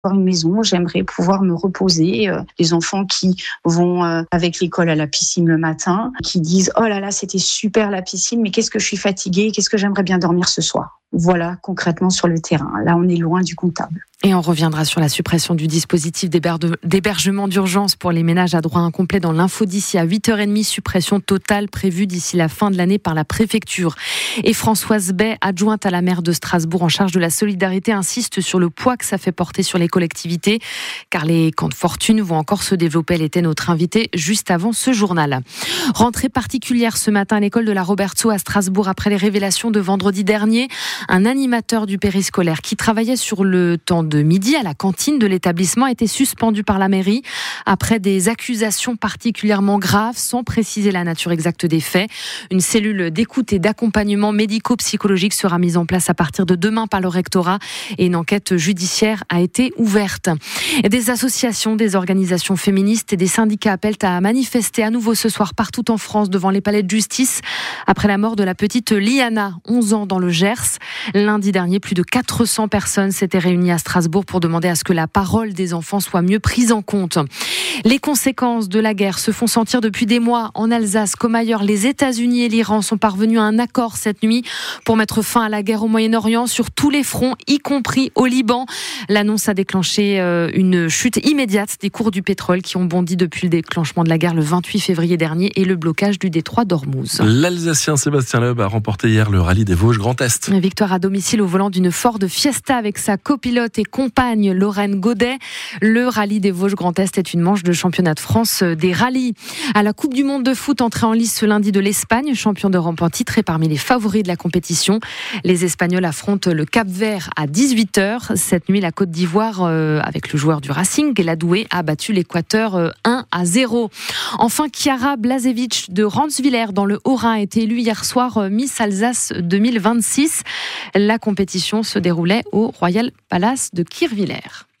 une maison, j'aimerais pouvoir me reposer. Les enfants qui vont avec l'école à la piscine le matin, qui disent « Oh là là, c'était super la piscine, mais qu'est-ce que je suis fatiguée, qu'est-ce que j'aimerais bien dormir ce soir ?» Voilà, concrètement sur le terrain. Là, on est loin du comptable. Et on reviendra sur la suppression du dispositif d'hébergement d'urgence pour les ménages à droit incomplet dans l'info d'ici à 8h30. Suppression totale prévue d'ici la fin de l'année par la préfecture. Et Françoise Bay, adjointe à la maire de Strasbourg en charge de la solidarité, insiste sur le poids que ça fait porter sur les collectivités, car les camps de fortune vont encore se développer. Elle était notre invitée juste avant ce journal. Rentrée particulière ce matin à l'école de la Roberto à Strasbourg après les révélations de vendredi dernier. Un animateur du périscolaire qui travaillait sur le temps de midi à la cantine de l'établissement a été suspendu par la mairie après des accusations particulièrement graves sans préciser la nature exacte des faits. Une cellule d'écoute et d'accompagnement médico-psychologique sera mise en place à partir de demain par le rectorat et une enquête judiciaire a été ouverte. Et des associations, des organisations féministes et des syndicats appellent à manifester à nouveau ce soir partout en France devant les palais de justice après la mort de la petite Liana, 11 ans dans le Gers. Lundi dernier, plus de 400 personnes s'étaient réunies à Strasbourg pour demander à ce que la parole des enfants soit mieux prise en compte. Les conséquences de la guerre se font sentir depuis des mois en Alsace comme ailleurs. Les États-Unis et l'Iran sont parvenus à un accord cette nuit pour mettre fin à la guerre au Moyen-Orient sur tous les fronts, y compris au Liban. L'annonce a déclenché une chute immédiate des cours du pétrole qui ont bondi depuis le déclenchement de la guerre le 28 février dernier et le blocage du détroit d'Ormuz. L'Alsacien Sébastien Loeb a remporté hier le rallye des Vosges Grand Est. Une victoire à domicile au volant d'une Ford Fiesta avec sa copilote et compagne Lorraine Godet. Le rallye des Vosges Grand Est est une manche de championnat de France des rallyes. À la Coupe du Monde de foot, entrée en lice ce lundi de l'Espagne, champion d'Europe en titre et parmi les favoris de la compétition. Les Espagnols affrontent le Cap-Vert à 18h. Cette nuit, la Côte d'Ivoire, avec le joueur du Racing, Guéladoué, a battu l'Équateur 1-0. Enfin, Chiara Blazevich de Ranswiller dans le Haut-Rhin a été élue hier soir Miss Alsace 2026. La compétition se déroulait au Royal Palace de Kirchwiller.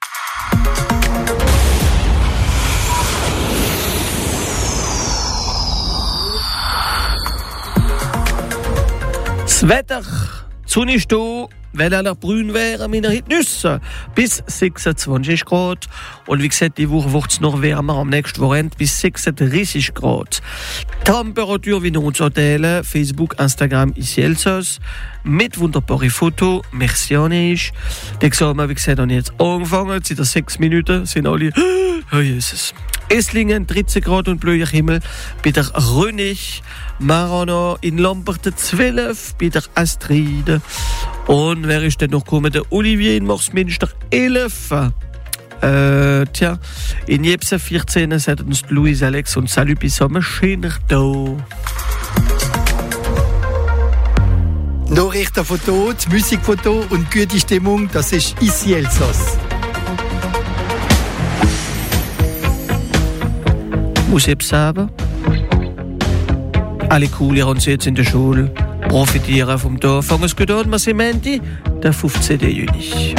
Das Wetter, die Sonne ist da, wenn er brün wäre, mit einer Nüsse bis 26 Grad. Und wie gesagt, die Woche wird es noch wärmer, am nächsten Wochenende bis 36 Grad. Temperatur wie uns Hotel, Facebook, Instagram, ici Elsass, mit wunderbaren Fotos, merci Anish. Die Examen, wie gesagt, haben jetzt angefangen, seit 6 Minuten sind alle, oh Jesus. Esslingen 13 Grad und blauer Himmel, bei der Rönich, Marano in Lamberten 12, bei der Astrid. Und wer ist denn noch gekommen? Der Olivier in Marsminster 11. In Jepsen 14 sagt uns Louis Alex und salut bis am schöner Tag. Nachrichtenfoto, Musikfoto und gute Stimmung, das ist ici Elsass. Muss ich sagen? Alle cool, ihr habt jetzt in der Schule. Profitieren vom Tag. Fangen es gut an, wir sind Montag, der 15. Juni.